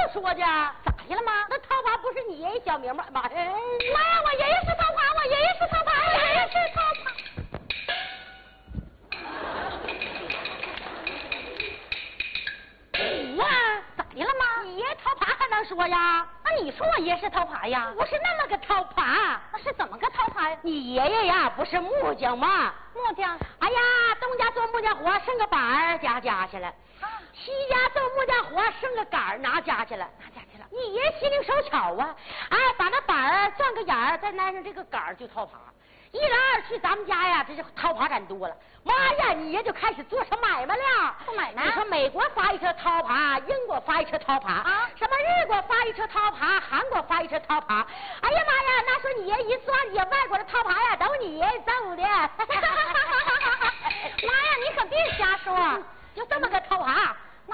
说的？ 咋的了吗？ 那桃花不是你爷爷小名吗？妈呀， 我爷爷是桃花，我爷爷是桃花，我爷爷是桃花。 我咋的了吗？ 你爷桃花还能说呀？ 那你说我爷是桃花呀？ 不是那么个桃花， 那是怎么个桃花呀？ 你爷爷呀，不是木匠吗？ 木匠。 哎呀，东家做木匠活剩个板儿家去了，西家做木匠活剩个杆儿拿家去了。你爷心灵手巧啊，哎，把那板儿钻个眼儿，再挨上这个杆儿就桃花。一来二去，咱们家呀，这是桃花攒多了。妈呀，你爷就开始做上买卖了。 做买卖？ 你说美国发一车桃花，英国发一车桃花啊， 什么日国发一车桃花，韩国发一车桃花。哎呀妈呀，那说你爷一算计，外国的桃花呀，都你爷揍的。 妈呀，你可别瞎说， 就这么个桃花。